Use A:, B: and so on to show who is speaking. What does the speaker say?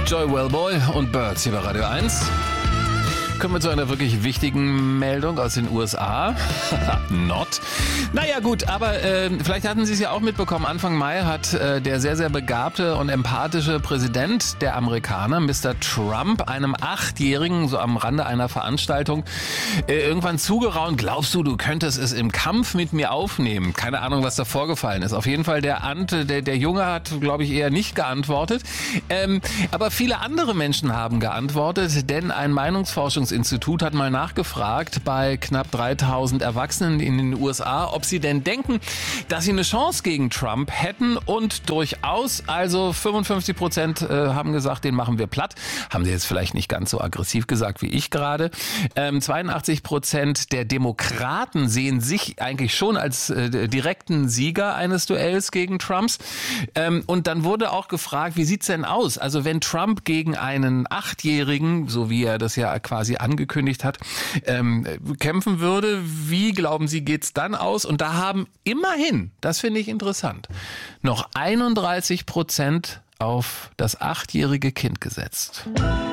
A: Joy Wellboy und Birds hier bei Radio 1. Kommen wir zu einer wirklich wichtigen Meldung aus den USA. Not. Naja gut, aber vielleicht hatten Sie es ja auch mitbekommen, Anfang Mai hat der sehr, sehr begabte und empathische Präsident der Amerikaner, Mr. Trump, einem 8-Jährigen, so am Rande einer Veranstaltung, irgendwann zugeraunt, glaubst du könntest es im Kampf mit mir aufnehmen? Keine Ahnung, was da vorgefallen ist. Auf jeden Fall, der Junge hat, glaube ich, eher nicht geantwortet. Aber viele andere Menschen haben geantwortet, denn ein Meinungsforschungsinstitut hat mal nachgefragt bei knapp 3000 Erwachsenen in den USA, ob sie denn denken, dass sie eine Chance gegen Trump hätten, und durchaus, also 55% haben gesagt, den machen wir platt. Haben sie jetzt vielleicht nicht ganz so aggressiv gesagt wie ich gerade. 82% der Demokraten sehen sich eigentlich schon als direkten Sieger eines Duells gegen Trumps. Und dann wurde auch gefragt, wie sieht's denn aus? Also wenn Trump gegen einen 8-Jährigen, so wie er das ja quasi angekündigt hat, kämpfen würde, wie glauben Sie, geht's dann aus? Und da haben immerhin, das finde ich interessant, noch 31% auf das 8-jährige Kind gesetzt.